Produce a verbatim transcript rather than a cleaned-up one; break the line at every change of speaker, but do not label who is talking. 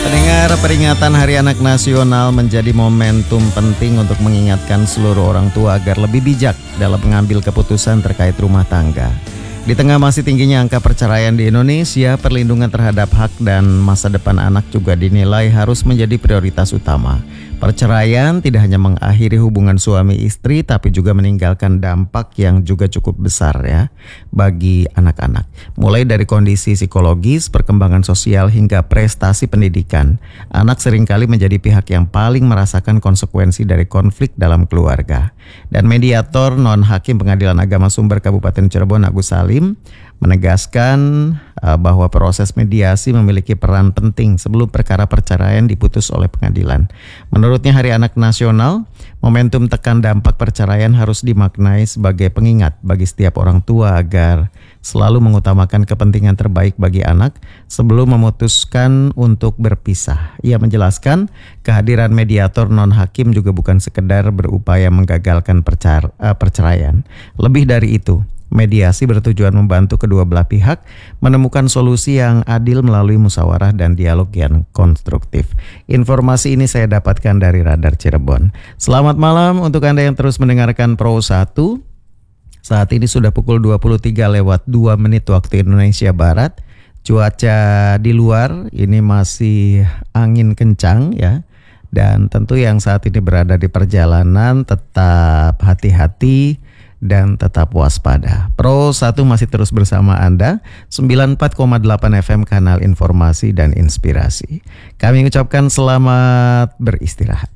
Pendengar, peringatan Hari Anak Nasional menjadi momentum penting untuk mengingatkan seluruh orang tua agar lebih bijak dalam mengambil keputusan terkait rumah tangga. Di tengah masih tingginya angka perceraian di Indonesia, perlindungan terhadap hak dan masa depan anak juga dinilai harus menjadi prioritas utama. Perceraian tidak hanya mengakhiri hubungan suami istri, tapi juga meninggalkan dampak yang juga cukup besar ya bagi anak-anak. Mulai dari kondisi psikologis, perkembangan sosial hingga prestasi pendidikan, anak seringkali menjadi pihak yang paling merasakan konsekuensi dari konflik dalam keluarga. Dan mediator non-hakim Pengadilan Agama Sumber Kabupaten Cirebon, Agus Salim, menegaskan uh, bahwa proses mediasi memiliki peran penting sebelum perkara perceraian diputus oleh pengadilan. Menurutnya, Hari Anak Nasional, momentum tekan dampak perceraian harus dimaknai sebagai pengingat bagi setiap orang tua agar selalu mengutamakan kepentingan terbaik bagi anak sebelum memutuskan untuk berpisah. Ia menjelaskan kehadiran mediator non-hakim juga bukan sekedar berupaya menggagalkan percar- uh, perceraian. Lebih dari itu, mediasi bertujuan membantu kedua belah pihak menemukan solusi yang adil melalui musyawarah dan dialog yang konstruktif. Informasi ini saya dapatkan dari Radar Cirebon. Selamat malam untuk Anda yang terus mendengarkan Pro satu. Saat ini sudah pukul dua puluh tiga lewat dua menit waktu Indonesia Barat. Cuaca di luar ini masih angin kencang ya. Dan tentu yang saat ini berada di perjalanan tetap hati-hati dan tetap waspada. Pro satu masih terus bersama Anda, sembilan puluh empat koma delapan F M kanal informasi dan inspirasi. Kami ucapkan selamat beristirahat.